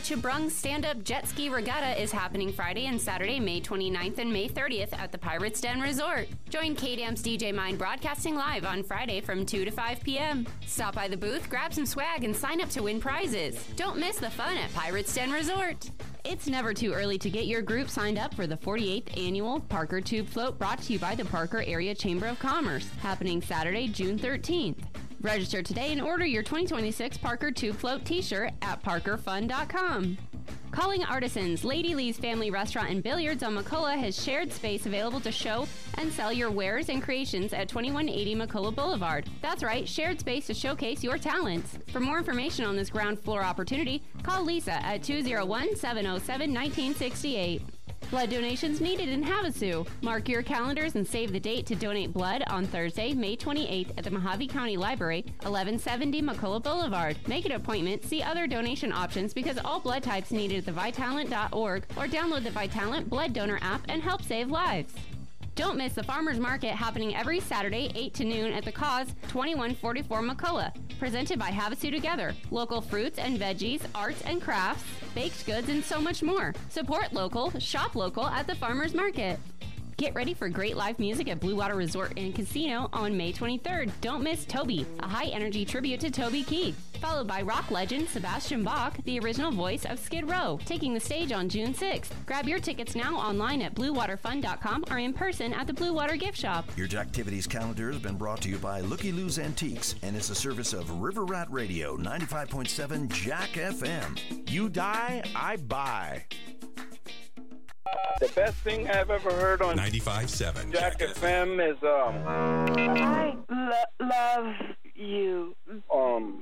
Chabrung Stand-Up Jet Ski Regatta is happening Friday and Saturday, May 29th and May 30th at the Pirates Den Resort. Join K-Dam's DJ Mind broadcasting live on Friday from 2 to 5 p.m. Stop by the booth, grab some swag, and sign up to win prizes. Don't miss the fun at Pirates Den Resort. It's never too early to get your group signed up for the 48th Annual Parker Tube Float brought to you by the Parker Area Chamber of Commerce, happening Saturday, June 13th. Register today and order your 2026 Parker Tube Float t-shirt at parkerfun.com. Calling Artisans, Lady Lee's Family Restaurant and Billiards on McCullough has shared space available to show and sell your wares and creations at 2180 McCullough Boulevard. That's right, shared space to showcase your talents. For more information on this ground floor opportunity, call Lisa at 201-707-1968. Blood donations needed in Havasu. Mark your calendars and save the date to donate blood on Thursday, May 28th at the Mojave County Library, 1170 McCullough Boulevard. Make an appointment, see other donation options because all blood types needed at theVitalant.org or download the Vitalant Blood Donor app and help save lives. Don't miss the Farmers Market happening every Saturday, 8 to noon at the Cause, 2144 McCullough. Presented by Havasu Together. Local fruits and veggies, arts and crafts, baked goods, and so much more. Support local, shop local at the Farmers Market. Get ready for great live music at Blue Water Resort and Casino on May 23rd. Don't miss Toby, a high-energy tribute to Toby Keith. Followed by rock legend Sebastian Bach, the original voice of Skid Row, taking the stage on June 6th. Grab your tickets now online at BlueWaterFun.com or in person at the Blue Water Gift Shop. Your activities calendar has been brought to you by Looky Lou's Antiques and is a service of River Rat Radio, 95.7 Jack FM. You die, I buy. The best thing I've ever heard on 95.7 Jack FM is I love you.